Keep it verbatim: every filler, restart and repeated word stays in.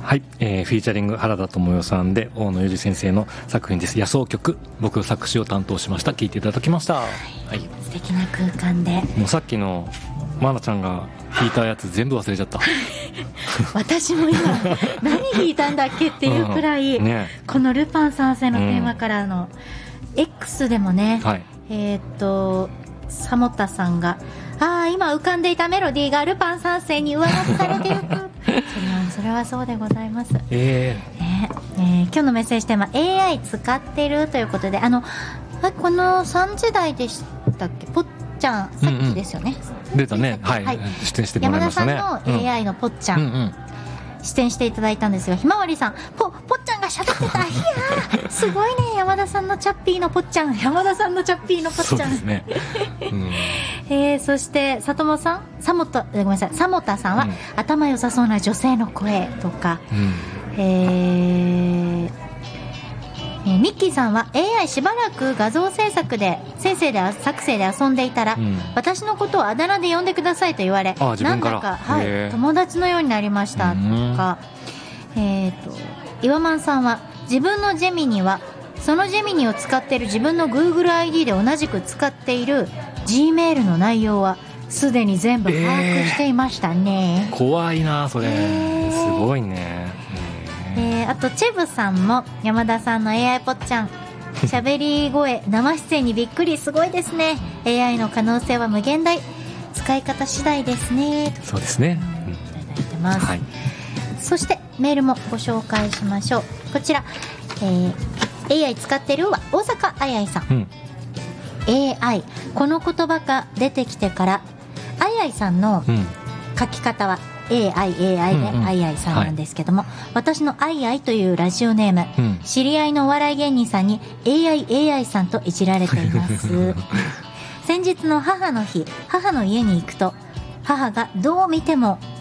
はい、えー、フィーチャリング原田知世さんで大野裕二先生の作品です。野草曲、僕作詞を担当しました。聴いていただきました。はい、 素敵な空間で、 もうさっきのマナちゃんが弾いたやつ全部忘れちゃった私も今何弾いたんだっけっていうくらい、うんね、このルパン三世のテーマからの、うん、X でもね、はい、えー、っとサモタさんがああ今浮かんでいたメロディーがルパン三世に上書きされていくそれはそれはそうでございます、 えーねえー、今日のメッセージテーマ エーアイ 使ってるということで、あのこのさんじだいでしたっけ、ぽっちゃんさっきですよね、 うんうん、出たね、はい、はい、出演してもらいましたね。 山田さんの エーアイ のぽっちゃん、うんうんうん、出演していただいたんですが、ひまわりさんぽぽっちゃんが喋ってたいやーすごいね、山田さんのチャッピーのぽっちゃん、山田さんのチャッピーのぽっちゃん、そうですね、うんえー、そして里もさんさもとごめんなさいさもたさんは、うん、頭良さそうな女性の声とか、うん、えーえー、ミッキーさんは エーアイ しばらく画像制作で先生で作成で遊んでいたら、うん、私のことをあだ名で呼んでくださいと言われ、 あなんだか、はい、友達のようになりましたとか、えー、と岩満さんは自分のジェミニはそのジェミニを使っている自分の Google アイディー で同じく使っている Gmail の内容はすでに全部把握していましたね、 えー、怖いなそれ、えー、すごいね、 えー、あとチェブさんも山田さんの エーアイ ぽっちゃん喋り声生出演にびっくり、すごいですね、 エーアイ の可能性は無限大、使い方次第ですね。 そうですね、 うん、いただいてます、はい、そしてメールもご紹介しましょう。こちら、えー、エーアイ 使ってるは大阪あいあいさん、うん、エーアイ この言葉が出てきてからあいあいさんの書き方は、うん、エーアイエーアイ であいあいさんなんですけども、はい、私のあいあいというラジオネーム、うん、知り合いのお笑い芸人さんに エーアイエーアイ さんといじられています先日の母の日、母の家に行くと母がどう見ても